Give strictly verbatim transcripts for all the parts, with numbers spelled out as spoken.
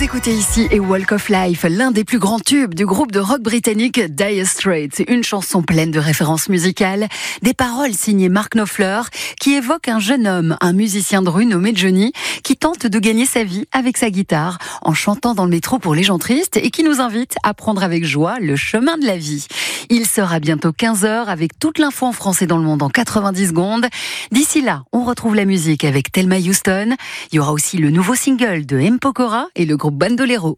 Vous écoutez ici et Walk of Life, l'un des plus grands tubes du groupe de rock britannique Dire Straits. Une chanson pleine de références musicales, des paroles signées Mark Knopfler, qui évoque un jeune homme, un musicien de rue nommé Johnny, qui tente de gagner sa vie avec sa guitare, en chantant dans le métro pour les gens tristes et qui nous invite à prendre avec joie le chemin de la vie. Il sera bientôt quinze heures avec toute l'info en français dans le monde en quatre-vingt-dix secondes. D'ici là, on retrouve la musique avec Thelma Houston. Il y aura aussi le nouveau single de M. Pokora et le groupe Bandolero.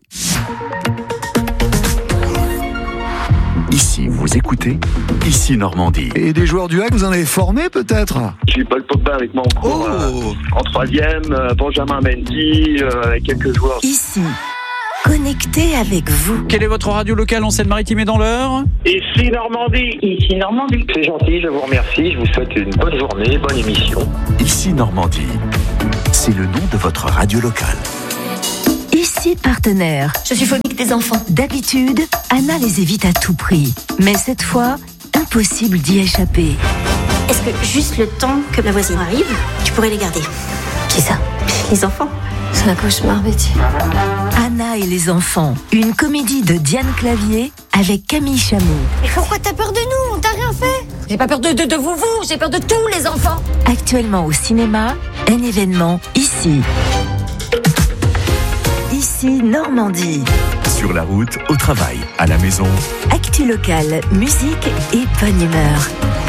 Ici, vous écoutez Ici Normandie. Et des joueurs du hack, vous en avez formé peut-être? J'ai eu Paul Pogba avec moi en cours, Oh. euh, en troisième, euh, Benjamin Mendy, euh, avec quelques joueurs. Ici, connecté avec vous. Quelle est votre radio locale en Seine-Maritime et dans l'Eure? Ici Normandie. Ici Normandie. C'est gentil, je vous remercie. Je vous souhaite une bonne journée, bonne émission. Ici Normandie. C'est le nom de votre radio locale. Ici partenaire. Je suis phobique des enfants. D'habitude, Anna les évite à tout prix. Mais cette fois, impossible d'y échapper. Est-ce que juste le temps que la voisine arrive, tu pourrais les garder? Qui ça? Les enfants. C'est un cauchemar, Betty. Anna et les enfants, une comédie de Diane Clavier avec Camille Chamou. Mais pourquoi t'as peur de nous? On t'a rien fait. J'ai pas peur de, de, de vous, vous. J'ai peur de tous les enfants. Actuellement au cinéma, un événement ici. Ici Normandie. Sur la route, au travail, à la maison. Actu locale, musique et bonne humeur.